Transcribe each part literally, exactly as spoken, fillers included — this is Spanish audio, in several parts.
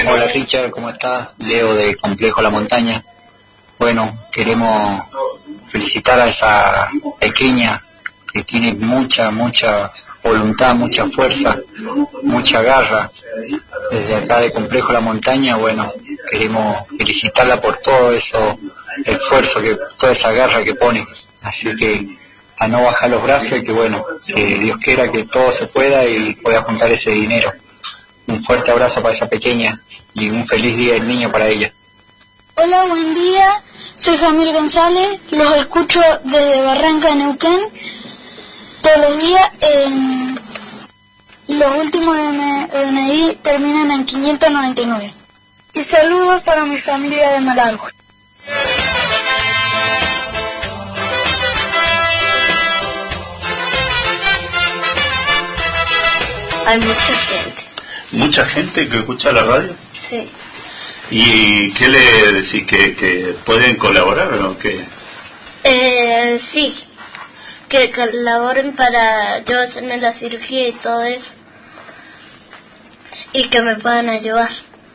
Hola Richard, ¿cómo estás? Leo de Complejo La Montaña. Bueno, queremos felicitar a esa pequeña que tiene mucha, mucha voluntad, mucha fuerza, mucha garra. Desde acá de Complejo La Montaña, bueno, queremos felicitarla por todo eso, esfuerzo, que toda esa garra que pone. Así que a no bajar los brazos y que bueno, que Dios quiera que todo se pueda y pueda juntar ese dinero. Un fuerte abrazo para esa pequeña y un feliz día del niño para ella. Hola, buen día. Soy Jamil González. Los escucho desde Barranca, Neuquén. Todos los días. Eh, los últimos de mi D N I terminan en quinientos noventa y nueve. Y saludos para mi familia de Malargüe. Hay mucha gente. ¿Mucha gente que escucha la radio? Sí. ¿Y qué le decís? ¿Que, que pueden colaborar o qué? Eh, sí, que colaboren para yo hacerme la cirugía y todo eso. Y que me puedan ayudar.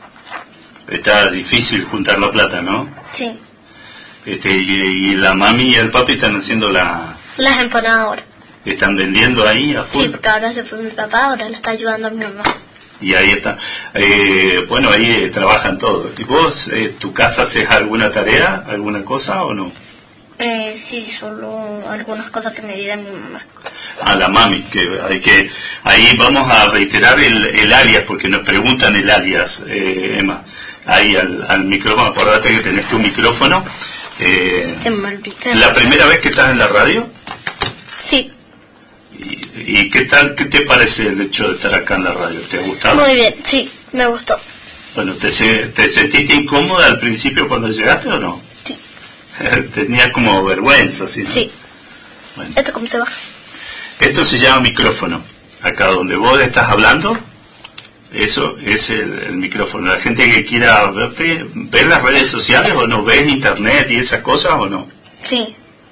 Está difícil juntar la plata, ¿no? Sí. Este, y, y la mami y el papi están haciendo la... Las empanadas ahora. ¿Están vendiendo ahí a full? Sí, porque ahora se fue mi papá, ahora le está ayudando a mi mamá. Y ahí está. Eh, bueno, ahí eh, trabajan todos. ¿Y vos, eh, tu casa, haces alguna tarea, alguna cosa o no? Eh, sí, solo algunas cosas que me diga mi mamá. A la mami, que hay que... Ahí vamos a reiterar el, el alias, porque nos preguntan el alias, eh, Emma. Ahí al, al micrófono, acordate que tenés tu micrófono. Eh, Se me olvidó. ¿La primera vez que estás en la radio? Sí. ¿Y, y qué tal, qué te parece el hecho de estar acá en la radio? ¿Te ha gustado? Muy bien, sí, me gustó. Bueno, ¿te, te sentiste incómoda al principio cuando llegaste o no? Sí. Tenías como vergüenza, ¿sí? ¿no? Sí. Bueno. ¿Esto cómo se baja? Esto se llama micrófono. Acá donde vos estás hablando, eso es el, el micrófono. La gente que quiera verte, ¿ves las redes sociales o no? ¿Ves internet y esas cosas o no? Sí.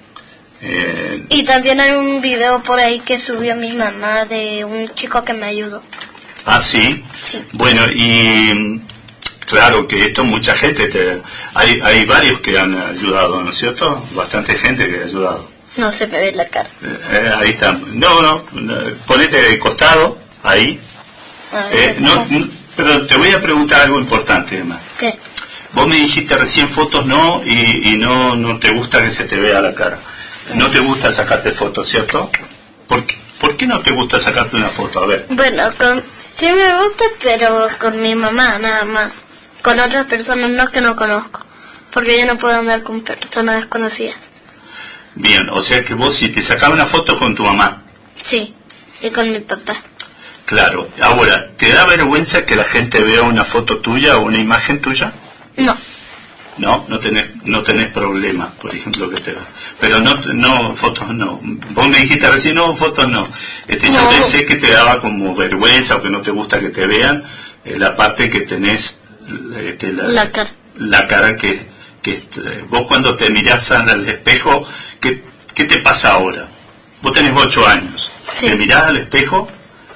Eh, Y también hay un video por ahí que subió mi mamá de un chico que me ayudó. ah, ¿sí? Sí. Bueno, y claro que esto mucha gente, te, hay, hay varios que han ayudado, ¿no es cierto? Bastante gente que ha ayudado. No se me ve la cara. Eh, eh, ahí está. No, no, ponete de costado, ahí. A Eh, ver, no, n- pero te voy a preguntar algo importante, Emma. ¿qué? Vos me dijiste recién fotos no, y, y no, no te gusta que se te vea la cara. No te gusta sacarte fotos, ¿cierto? ¿Por qué, ¿Por qué no te gusta sacarte una foto? A ver. Bueno, con, sí me gusta, pero con mi mamá nada más. Con otras personas no, que no conozco. Porque yo no puedo andar con personas desconocidas. Bien, o sea que vos si te sacabas una foto con tu mamá. Sí, y con mi papá. Claro. Ahora, ¿te da vergüenza que la gente vea una foto tuya o una imagen tuya? No, No, no tenés, no tenés problema, por ejemplo, que te va. Pero no, no, fotos no. Vos me dijiste recién, no, fotos no. Este, No. Yo pensé que te daba como vergüenza o que no te gusta que te vean eh, la parte que tenés, este, la, La cara. la cara que, que este, vos cuando te mirás al espejo, ¿qué, qué te pasa ahora? Vos tenés ocho años. Sí. ¿Te mirás al espejo?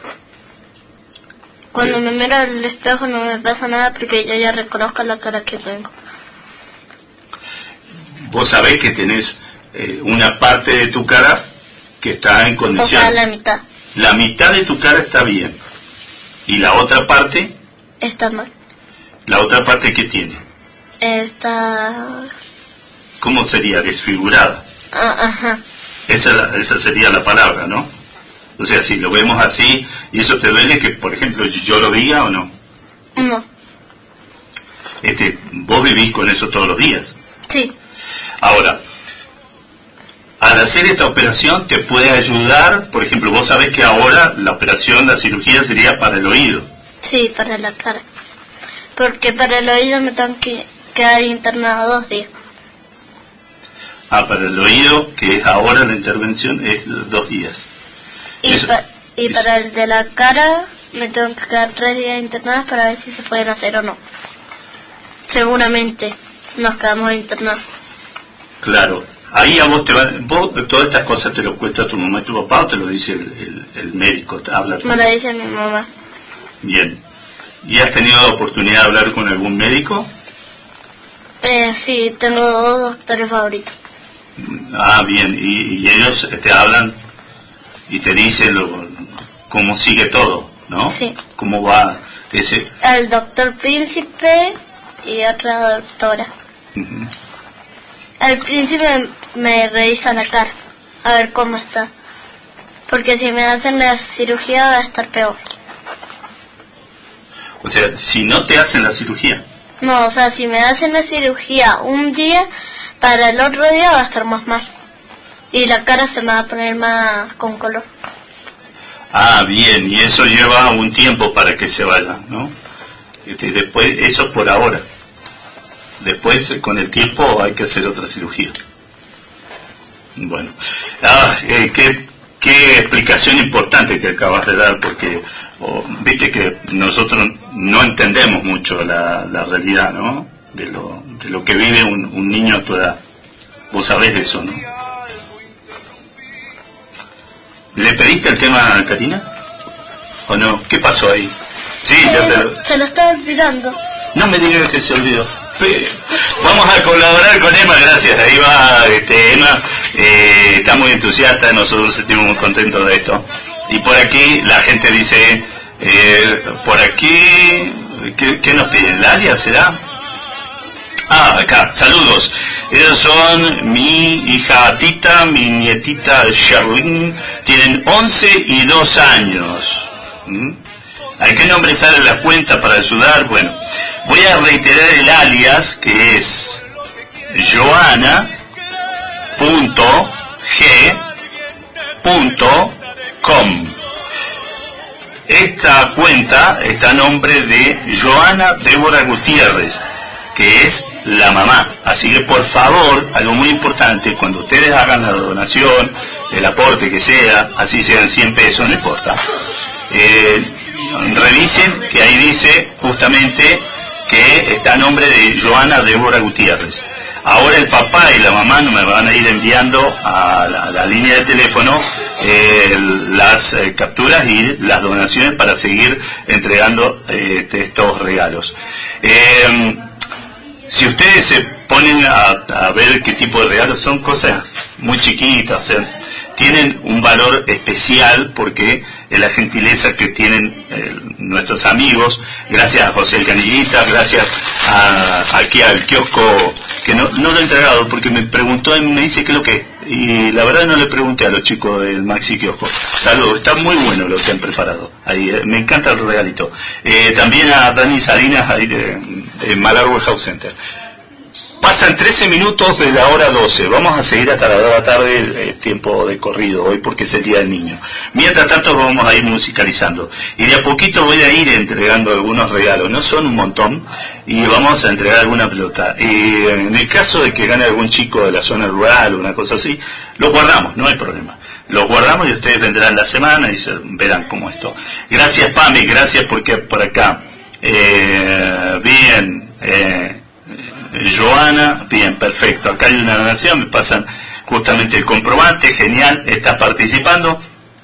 cuando me miro al espejo no me pasa nada porque yo ya reconozco la cara que tengo. Vos sabés que tenés eh, una parte de tu cara que está en O condición. sea, la mitad La mitad de tu cara está bien. ¿Y la otra parte? está mal. ¿La otra parte qué tiene? Está... ¿Cómo sería? Desfigurada. Ah, ajá. Esa, la- esa sería la palabra, ¿no? O sea, si lo vemos así, ¿y eso te duele que, por ejemplo, yo lo diga o no? No, Este, vos vivís con eso todos los días. sí, Ahora, al hacer esta operación te puede ayudar, por ejemplo, vos sabés que ahora la operación, la cirugía sería para el oído. sí, para la cara. Porque para el oído me tengo que quedar internado dos días. Ah, para el oído, que es ahora la intervención, es dos días. Y, Eso- pa- y eso- para el de la cara me tengo que quedar tres días internadas para ver si se pueden hacer o no. Seguramente nos quedamos internados. Claro, ahí a vos te van, vos todas estas cosas te lo cuenta tu mamá y tu papá o te lo dice el, el, el médico, te habla. Me lo dice mi mamá. Bien. ¿Y has tenido la oportunidad de hablar con algún médico? Eh, sí, tengo dos doctores favoritos. Ah, bien, y, y ellos te hablan y te dicen lo, cómo sigue todo, ¿no? Sí. ¿Cómo va ese? El doctor Príncipe y otra doctora. Uh-huh. El príncipe me revisa la cara, a ver cómo está. Porque si me hacen la cirugía va a estar peor. O sea, si no te hacen la cirugía. No, o sea, si me hacen la cirugía un día, para el otro día va a estar más mal. Y la cara se me va a poner más con color. Ah, bien, y eso lleva un tiempo para que se vaya, ¿no? Y después, eso por ahora. Después, con el tiempo, hay que hacer otra cirugía. Bueno, ah, eh, qué, qué explicación importante que acabas de dar, porque oh, viste que nosotros no entendemos mucho la, la realidad, ¿no? De lo, de lo que vive un, un niño a tu edad. Vos sabés de eso, ¿no? ¿Le pediste el tema a Karina? ¿O no? ¿Qué pasó ahí? Sí, eh, ya te lo... Se lo estaba olvidando. No me digas que se olvidó. Sí. Vamos a colaborar con Emma, gracias. Ahí va este, Emma, eh, está muy entusiasta, nosotros nos sentimos muy contentos de esto. Y por aquí la gente dice, eh, por aquí, ¿qué, qué nos piden? ¿Lalia será? Ah, acá, saludos. Ellos son mi hija Tita, mi nietita Sherlyn, tienen once y dos años. ¿Mm? ¿A qué nombre sale la cuenta para ayudar? Bueno, voy a reiterar el alias, que es joana punto g punto com. Esta cuenta está a nombre de Joana Débora Gutiérrez, que es la mamá. Así que por favor, algo muy importante, cuando ustedes hagan la donación, el aporte que sea, así sean cien pesos, no importa, eh, revisen que ahí dice justamente que está a nombre de Joana Débora Gutiérrez. Ahora el papá y la mamá no me van a ir enviando a la, a la línea de teléfono eh, las eh, capturas y las donaciones para seguir entregando eh, estos regalos. Eh, si ustedes se ponen a, a ver qué tipo de regalos son, cosas muy chiquitas, o sea, tienen un valor especial porque es la gentileza que tienen eh, nuestros amigos, gracias a José el Canillita, gracias a, aquí al kiosco, que no, no lo he entregado porque me preguntó y me dice qué es lo que es, y la verdad no le pregunté a los chicos del Maxi Kiosco. Saludos, está muy bueno lo que han preparado, ahí, eh, me encanta el regalito. Eh, también a Dani Salinas, ahí de, de Malargüe House Center. Pasan trece minutos de la hora doce. Vamos a seguir hasta la hora de la tarde, eh, tiempo de corrido hoy porque es el Día del Niño. Mientras tanto vamos a ir musicalizando. Y de a poquito voy a ir entregando algunos regalos. No son un montón. Y vamos a entregar alguna pelota. Y en el caso de que gane algún chico de la zona rural o una cosa así, los guardamos, no hay problema. Los guardamos y ustedes vendrán la semana y se verán cómo esto. Gracias, Pame, gracias porque por acá. Eh, bien, eh, Joana, bien, perfecto, acá hay una donación, me pasan justamente el comprobante, genial, está participando.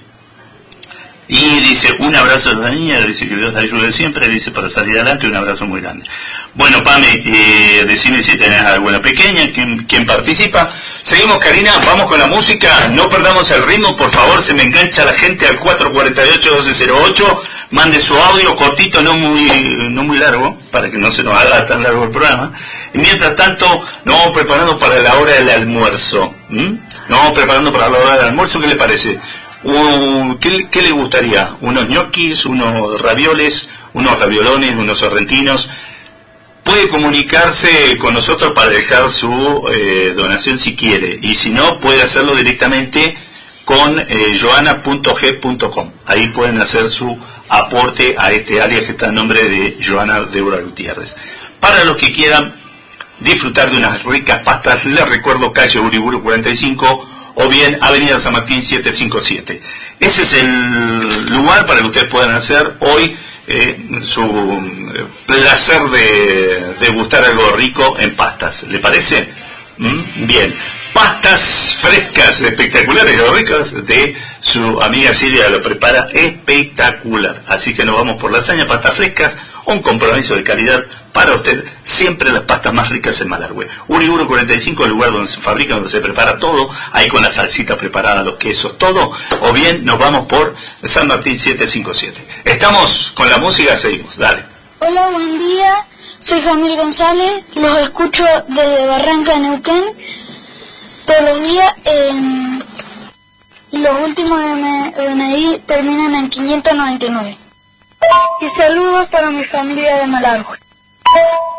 Y dice, un abrazo de la niña, dice que Dios la ayude siempre, dice para salir adelante, un abrazo muy grande. Bueno, Pame, eh, decime si tenés alguna pequeña, ¿quién, quién participa? Seguimos, Karina, vamos con la música, no perdamos el ritmo, por favor, se me engancha la gente al cuatro cuatro ocho, doce cero ocho, mande su audio cortito, no muy no muy largo, para que no se nos haga tan largo el programa. Y mientras tanto, nos vamos preparando para la hora del almuerzo. ¿Mm? Nos vamos preparando para la hora del almuerzo, ¿qué le parece? Uh, ¿qué, ¿Qué le gustaría? ¿Unos ñoquis, unos ravioles, unos raviolones, unos sorrentinos? Puede comunicarse con nosotros para dejar su eh, donación si quiere, y si no, puede hacerlo directamente con eh, joana punto g punto com. Ahí pueden hacer su aporte a este área que está en nombre de Joana Débora Gutiérrez. Para los que quieran disfrutar de unas ricas pastas, les recuerdo calle Uriburu cuarenta y cinco, o bien Avenida San Martín setecientos cincuenta y siete. Ese es el lugar para que ustedes puedan hacer hoy eh, su eh, placer de degustar algo rico en pastas. ¿Le parece? ¿Mm? Bien. Pastas frescas, espectaculares y ricas de su amiga Silvia, lo prepara espectacular. Así que nos vamos por lasaña, pastas frescas un compromiso de calidad para usted, siempre las pastas más ricas en Malargüe. Uriburu cuarenta y cinco, el lugar donde se fabrica, donde se prepara todo, ahí con la salsita preparada, los quesos, todo, o bien nos vamos por San Martín setecientos cincuenta y siete. Estamos con la música, seguimos, dale. Hola, buen día, soy Jamil González, los escucho desde Barranca, Neuquén, todos los días. Eh, los últimos de mi D N I terminan en quinientos noventa y nueve. Y saludos para mi familia de Malargüe.